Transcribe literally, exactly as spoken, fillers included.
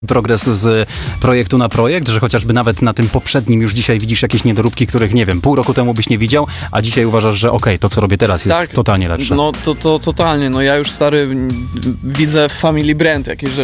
progres z projektu na projekt, że chociażby nawet na tym poprzednim już dzisiaj widzisz jakieś niedoróbki, których, nie wiem, pół roku temu byś nie widział, a dzisiaj uważasz, że okej, okay, to co robię teraz jest Tak, totalnie lepsze. No to, to totalnie, no ja już stary m, widzę family brand, jakieś rzeczy.